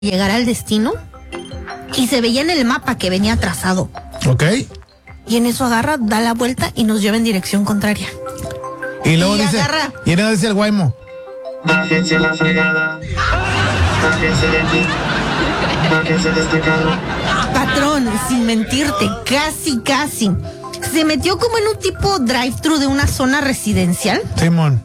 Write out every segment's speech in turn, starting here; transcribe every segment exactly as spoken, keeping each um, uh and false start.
llegar al destino y se veía en el mapa que venía trazado. Ok. Y en eso agarra, da la vuelta y nos lleva en dirección contraria. Y luego Y dice, agarra. y luego dice el Guaymo. Bájense la fregada. Bájense de aquí. Bájense de este carro. Patrón, sin mentirte, casi, casi. Se metió como en un tipo drive-thru de una zona residencial Simón.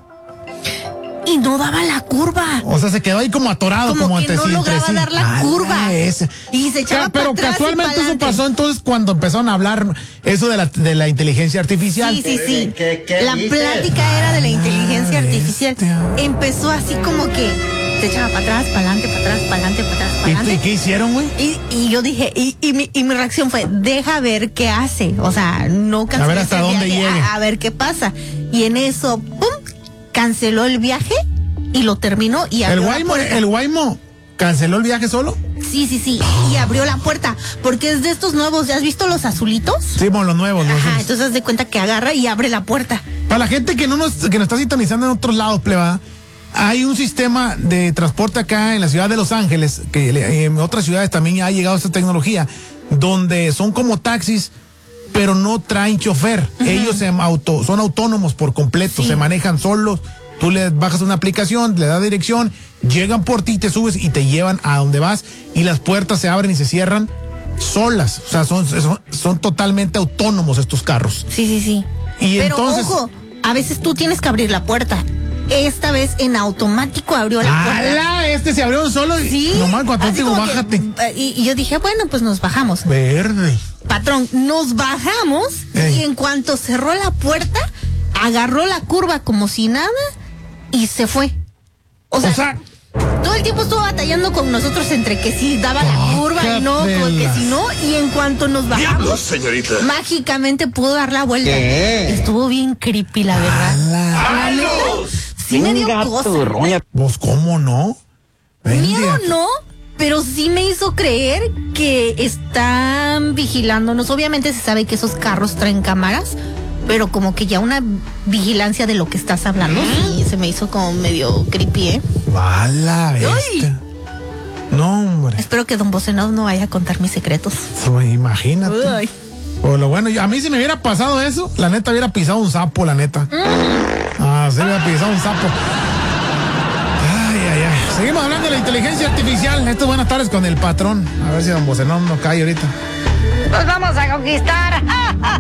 y no daba la curva. O sea, se quedó ahí como atorado, Como como, que entre no sí, entre lograba sí. dar la Ala, curva. ese. Y se echaba Ca- Pero para atrás y casualmente para eso adelante. pasó entonces cuando empezaron a hablar eso de la, de la inteligencia artificial. Sí, sí, sí. ¿Qué- qué La dices? plática era de la inteligencia Ah, artificial. bestia. Empezó así como que se echaba para atrás, para adelante, para atrás, para adelante, para atrás, para ¿Y, y adelante. qué hicieron, güey? Y, y yo dije, y, y, mi, y mi reacción fue, deja ver qué hace. O sea, no cancelé A ver hasta ese dónde viaje, llegue. A, a ver qué pasa. Y en eso, pum, canceló el viaje y lo terminó y El abrió la Guaymo, puerta. el Guaymo canceló el viaje solo. Sí, sí, sí. Y abrió la puerta. Porque es de estos nuevos. ¿Ya has visto los azulitos? Simón, los nuevos. los- Ajá, entonces haz de cuenta que agarra y abre la puerta. Para la gente que no nos, que nos está sintonizando en otros lados, pleba, hay un sistema de transporte acá en la ciudad de Los Ángeles, que le- en otras ciudades también ya ha llegado esta tecnología, donde son como taxis, pero no traen chofer. Ellos se auto, son autónomos por completo, Sí. se manejan solos. Tú le bajas una aplicación, le das dirección, llegan por ti, te subes y te llevan a donde vas y las puertas se abren y se cierran solas. O sea, son, son, son totalmente autónomos estos carros. Sí, sí, sí. Y Pero entonces... ojo, a veces tú tienes que abrir la puerta. Esta vez en automático abrió la puerta. ¡Hala! Este se abrió solo y Sí. nomás cuando así te digo, como que, bájate. eh, y, y yo dije, bueno, pues nos bajamos. Verde. Patrón, nos bajamos Ey. y en cuanto cerró la puerta, agarró la curva como si nada y se fue. O sea, O sea, todo el tiempo estuvo batallando con nosotros entre que si daba la curva y no, como que Bájatelas. si no, y en cuanto nos bajamos, señorita. mágicamente pudo dar la vuelta. ¿Qué? Estuvo bien creepy, la verdad. ¡Hala! La neta, sí me dio cosa. Pues, ¿cómo no? Miedo Vende. no, pero sí me hizo creer que están vigilándonos. Obviamente se sabe que esos carros traen cámaras, pero como que ya una vigilancia de lo que estás hablando, sí, se me hizo como medio creepy, ¿eh? ¡Hala! Ay. bestia! No, hombre. Espero que Don Bocenov no vaya a contar mis secretos. Pues, imagínate. Ay. O lo bueno, yo- a mí si me hubiera pasado eso, la neta hubiera pisado un sapo, la neta. Ah, se hubiera pisado un sapo. Ay, ay, ay. Seguimos hablando de la inteligencia artificial. Esto es Buenas Tardes con el patrón. A ver si Don Bocenón nos cae ahorita. Nos vamos a conquistar.